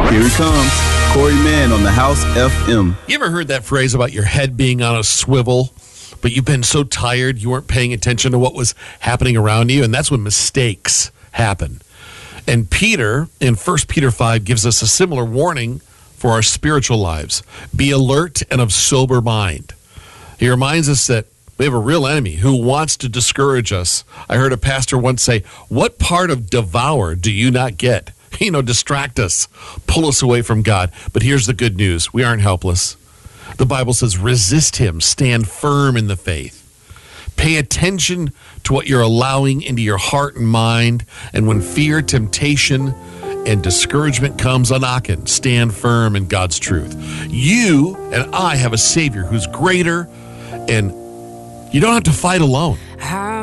Here he comes, Corey Mann on the House FM. You ever heard that phrase about your head being on a swivel, but you've been so tired you weren't paying attention to what was happening around you? And that's when mistakes happen. And Peter, in 1 Peter 5, gives us a similar warning for our spiritual lives. Be alert and of sober mind. He reminds us that we have a real enemy who wants to discourage us. I heard a pastor once say, "What part of devour do you not get?" Distract us, pull us away from God. But here's the good news. We aren't helpless. The Bible says, resist him, stand firm in the faith. Pay attention to what you're allowing into your heart and mind. And when fear, temptation, and discouragement comes a-knocking, stand firm in God's truth. You and I have a Savior who's greater, and you don't have to fight alone.